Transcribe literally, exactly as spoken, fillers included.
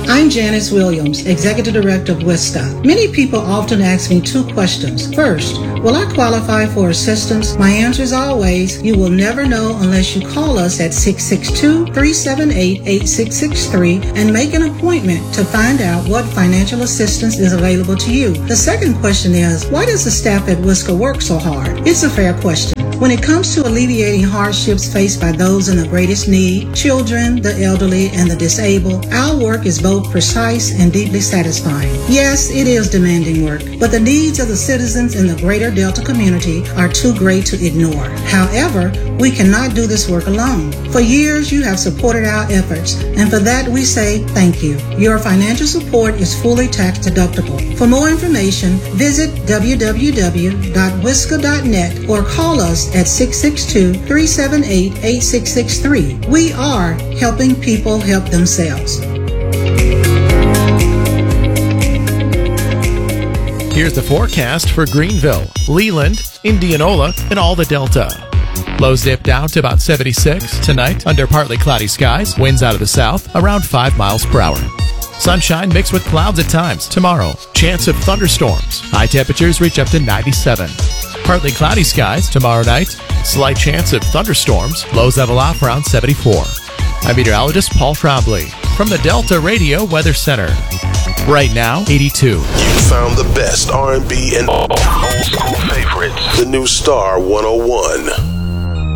I'm Janice Williams, Executive Director of WISCA. Many people often ask me two questions. First, will I qualify for assistance? My answer is always, you will never know unless you call us at six six two, three seven eight, eight six six three and make an appointment to find out what financial assistance is available to you. The second question is, why does the staff at WISCA work so hard? It's a fair question. When it comes to alleviating hardships faced by those in the greatest need, children, the elderly, and the disabled, our work is both precise and deeply satisfying. Yes, it is demanding work, but the needs of the citizens in the greater Delta community are too great to ignore. However, we cannot do this work alone. For years, you have supported our efforts, and for that we say thank you. Your financial support is fully tax deductible. For more information, visit w w w dot wisca dot net or call us at six six two, three seven eight, eight six six three. We are helping people help themselves. Here's the forecast for Greenville, Leland, Indianola, and all the Delta. Lows dip down to about seventy-six tonight under partly cloudy skies, winds out of the south around five miles per hour. Sunshine mixed with clouds at times tomorrow. Chance of thunderstorms. High temperatures reach up to ninety-seven. Partly cloudy skies tomorrow night. Slight chance of thunderstorms. Lows level off around seventy-four. I'm meteorologist Paul Trombley from the Delta Radio Weather Center. Right now, eighty-two. You found the best R and B and old school favorites. The new Star one oh one.